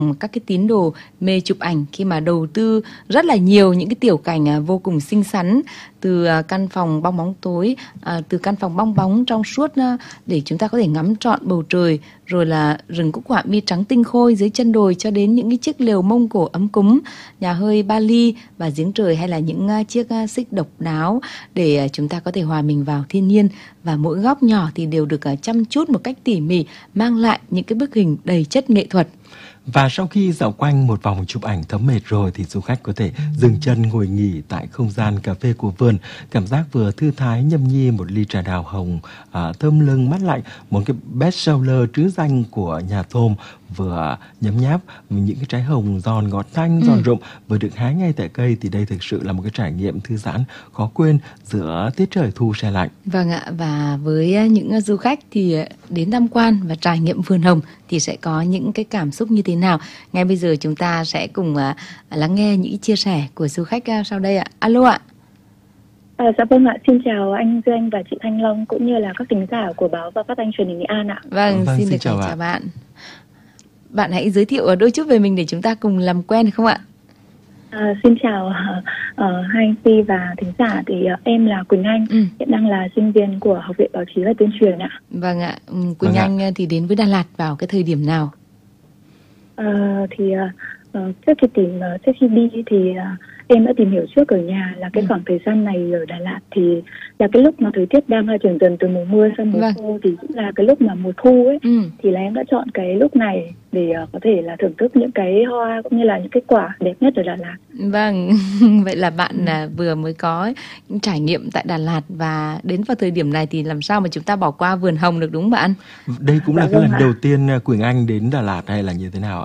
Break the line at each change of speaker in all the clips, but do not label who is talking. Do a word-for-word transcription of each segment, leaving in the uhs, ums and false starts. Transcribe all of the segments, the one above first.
các cái tín đồ mê chụp ảnh khi mà đầu tư rất là nhiều những cái tiểu cảnh à, vô cùng xinh xắn, từ à, căn phòng bong bóng tối, à, từ căn phòng bong bóng trong suốt à, để chúng ta có thể ngắm trọn bầu trời, rồi là rừng cúc họa mi trắng tinh khôi dưới chân đồi, cho đến những cái chiếc lều Mông Cổ ấm cúng, nhà hơi Bali và giếng trời, hay là những à, chiếc à, xích độc đáo để à, chúng ta có thể hòa mình vào thiên nhiên. Và mỗi góc nhỏ thì đều được à, chăm chút một cách tỉ mỉ, mang lại những cái bức hình đầy chất nghệ thuật.
Và sau khi dạo quanh một vòng chụp ảnh thấm mệt rồi thì du khách có thể dừng chân ngồi nghỉ tại không gian cà phê của vườn, cảm giác vừa thư thái nhâm nhi một ly trà đào hồng à, thơm lưng mát lạnh, một cái best seller trứ danh của nhà Thôm vừa nhấm nháp những cái trái hồng giòn ngọt tanh giòn rụm vừa được hái ngay tại cây, thì đây thực sự là một cái trải nghiệm thư giãn khó quên giữa tiết trời thu se lạnh.
Vâng ạ, và với những du khách thì đến tham quan và trải nghiệm vườn hồng thì sẽ có những cái cảm xúc như thế nào? Ngay bây giờ chúng ta sẽ cùng uh, lắng nghe những chia sẻ của du khách uh, sau đây ạ. Alo ạ.
À, dạ vâng ạ, xin chào anh Duy Anh và chị Thanh Long cũng như là các thính giả của báo và phát thanh truyền hình Nghệ An ạ.
Vâng,
Vâng,
xin,
xin
được
chào
chào
bạn.
bạn. Bạn hãy giới thiệu đôi chút về mình để chúng ta cùng làm quen được không ạ?
À, xin chào uh, uh, hai anh Phi và thính giả, thì uh, em là Quỳnh Anh, ừ. hiện đang là sinh viên của Học viện Báo chí và Tuyên truyền ạ.
Vâng ạ, Quỳnh vâng Anh ạ. Thì đến với Đà Lạt vào cái thời điểm nào?
Uh, thì uh, trước khi tìm uh, trước khi đi thì uh, em đã tìm hiểu trước ở nhà là cái ừ. khoảng thời gian này ở Đà Lạt thì là cái lúc mà thời tiết đang chuyển dần từ mùa mưa sang mùa vâng. khô, thì cũng là cái lúc mà mùa thu ấy, ừ. thì là em đã chọn cái lúc này để uh, có thể là thưởng thức những cái hoa cũng như là những cái quả đẹp nhất ở Đà Lạt.
Vâng, vậy là bạn ừ. uh, vừa mới có trải nghiệm tại Đà Lạt và đến vào thời điểm này thì làm sao mà chúng ta bỏ qua vườn hồng được, đúng không bạn?
Đây cũng là
dạ,
cái
vâng
lần
ạ.
đầu tiên Quỳnh Anh đến Đà Lạt hay là như thế nào ạ?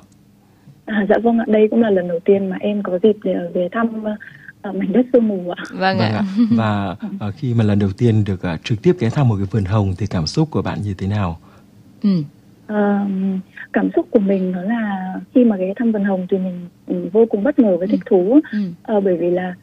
À, dạ vâng ạ, đây cũng là lần đầu tiên mà em có dịp để về thăm uh, mảnh đất sương mù ạ.
Vâng,
vâng
ạ.
ạ. Và uh, khi mà lần đầu tiên được uh, trực tiếp ghé thăm một cái vườn hồng thì cảm xúc của bạn như thế nào?
Ừ. Uh, cảm xúc của mình đó là khi mà ghé thăm vườn hồng thì mình um, vô cùng bất ngờ với thích thú, ừ. uh, bởi vì là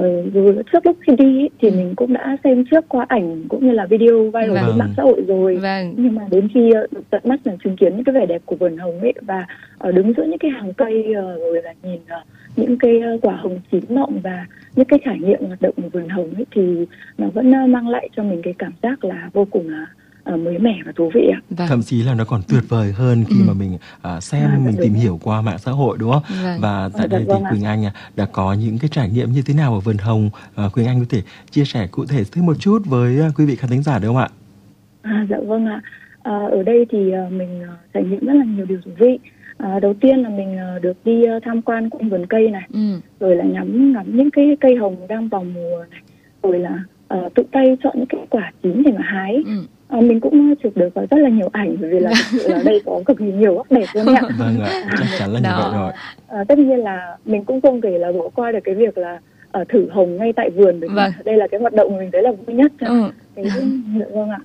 Uh, trước lúc khi đi thì ừ. mình cũng đã xem trước qua ảnh cũng như là video viral vâng. trên mạng xã hội rồi, vâng. nhưng mà đến khi uh, được tận mắt là chứng kiến những cái vẻ đẹp của vườn hồng ấy, và uh, đứng giữa những cái hàng cây uh, rồi là nhìn uh, những cái uh, quả hồng chín mọng và những cái trải nghiệm hoạt động của vườn hồng ấy, thì nó vẫn uh, mang lại cho mình cái cảm giác là vô cùng là uh, mới mẻ và thú vị ạ.
Vâng. Thậm chí là nó còn tuyệt vời hơn khi ừ. mà mình uh, xem à, mình tìm hiểu qua mạng xã hội, đúng không? Vâng. Và tại đây vâng, thì vâng Quỳnh Anh đã có những cái trải nghiệm như thế nào ở vườn hồng? Uh, Quỳnh Anh có thể chia sẻ cụ thể thêm một chút với uh, quý vị khán thính giả được không ạ?
À, dạ vâng ạ. À, ở đây thì uh, mình uh, trải nghiệm rất là nhiều điều thú vị. À, đầu tiên là mình uh, được đi uh, tham quan quanh vườn cây này, ừ. rồi là ngắm ngắm những cái cây hồng đang vào mùa này, rồi là uh, tự tay chọn những cái quả chín để mà hái. Ừ. À, mình cũng chụp được rất là nhiều ảnh, bởi vì là thực sự là đây có cực kỳ nhiều góc đẹp luôn ạ.
Vâng ạ, chắc chắn là như vậy rồi.
À, tất nhiên là mình cũng không thể là bỏ qua được cái việc là uh, thử hồng ngay tại vườn, bởi vì vâng. đây là cái hoạt động mình thấy là vui nhất. Ừ. Thế, vâng ạ.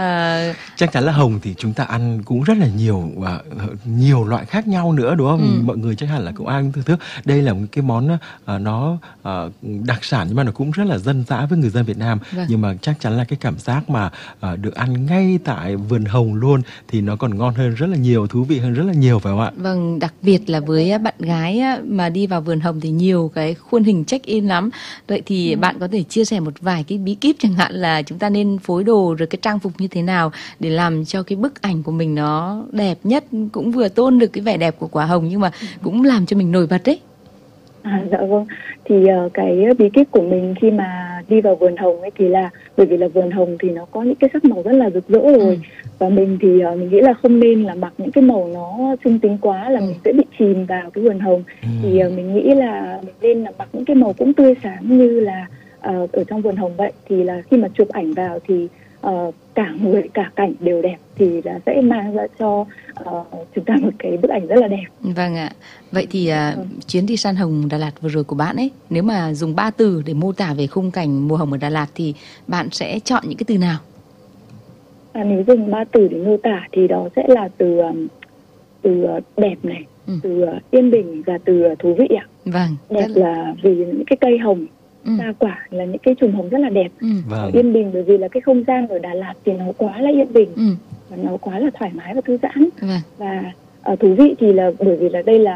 À, chắc chắn là hồng thì chúng ta ăn cũng rất là nhiều và nhiều loại khác nhau nữa, đúng không? Ừ. Mọi người chắc hẳn là cũng ai cũng thưởng thức. Đây là một cái món uh, nó uh, đặc sản nhưng mà nó cũng rất là dân dã với người dân Việt Nam. Vâng. Nhưng mà chắc chắn là cái cảm giác mà uh, được ăn ngay tại vườn hồng luôn thì nó còn ngon hơn rất là nhiều, thú vị hơn rất là nhiều, phải không ạ?
Vâng, đặc biệt là với bạn gái mà đi vào vườn hồng thì nhiều cái khuôn hình check in lắm. Vậy thì ừ. bạn có thể chia sẻ một vài cái bí kíp, chẳng hạn là chúng ta nên phối đồ rồi cái trang phục như thế nào để làm cho cái bức ảnh của mình nó đẹp nhất, cũng vừa tôn được cái vẻ đẹp của quả hồng nhưng mà cũng làm cho mình nổi bật đấy.
À, dạ vâng, thì uh, cái bí kíp của mình khi mà đi vào vườn hồng ấy thì là bởi vì là vườn hồng thì nó có những cái sắc màu rất là rực rỡ rồi, ừ. và mình thì uh, mình nghĩ là không nên là mặc những cái màu nó trung tính quá là ừ. mình sẽ bị chìm vào cái vườn hồng. ừ. Thì uh, mình nghĩ là mình nên là mặc những cái màu cũng tươi sáng như là uh, ở trong vườn hồng vậy, thì là khi mà chụp ảnh vào thì uh, cả người cả cảnh đều đẹp, thì là sẽ mang ra cho uh, chúng ta một cái bức ảnh rất là đẹp.
Vâng ạ. Vậy thì uh, ừ. chuyến đi săn hồng Đà Lạt vừa rồi của bạn ấy, nếu mà dùng ba từ để mô tả về khung cảnh mùa hồng ở Đà Lạt thì bạn sẽ chọn những cái từ nào?
À, nếu dùng ba từ để mô tả thì đó sẽ là từ um, từ uh, đẹp này, ừ. từ uh, yên bình và từ uh, thú vị ạ.
Vâng.
Đẹp là... là vì những cái cây hồng, ừ. hoa quả là những cái chùm hồng rất là đẹp. ừ. Vâng. Yên bình bởi vì là cái không gian ở Đà Lạt thì nó quá là yên bình, ừ. và nó quá là thoải mái và thư giãn. Vâng. Và uh, thú vị thì là bởi vì là đây là